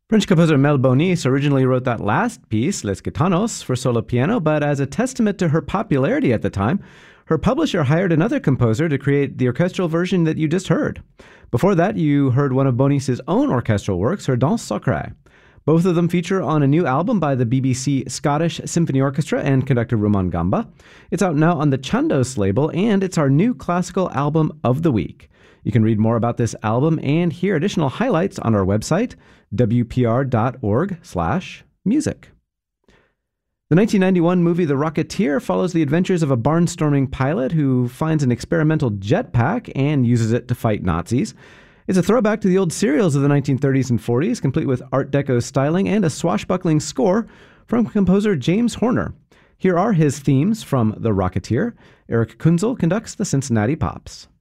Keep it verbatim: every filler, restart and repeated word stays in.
French composer Mel Bonis originally wrote that last piece, Les Gitanos, for solo piano, but as a testament to her popularity at the time, her publisher hired another composer to create the orchestral version that you just heard. Before that, you heard one of Bonis's own orchestral works, her Danse Sacrée. Both of them feature on a new album by the B B C Scottish Symphony Orchestra and conductor Rumaan Gamba. It's out now on the Chandos label, and it's our new classical album of the week. You can read more about this album and hear additional highlights on our website, w p r dot org slash music. The nineteen ninety-one movie The Rocketeer follows the adventures of a barnstorming pilot who finds an experimental jetpack and uses it to fight Nazis. It's a throwback to the old serials of the nineteen thirties and forties, complete with Art Deco styling and a swashbuckling score from composer James Horner. Here are his themes from The Rocketeer. Eric Kunzel conducts the Cincinnati Pops.